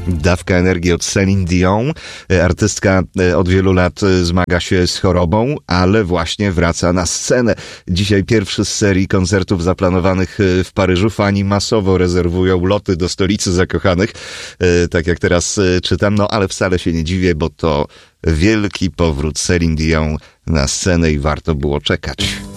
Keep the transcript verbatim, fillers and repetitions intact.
Dawka energii od Celine Dion. Artystka od wielu lat zmaga się z chorobą, ale właśnie wraca na scenę. Dzisiaj pierwszy z serii koncertów zaplanowanych w Paryżu. Fani masowo rezerwują loty do stolicy zakochanych, tak jak teraz czytam, no ale wcale się nie dziwię, bo to wielki powrót Celine Dion na scenę i warto było czekać.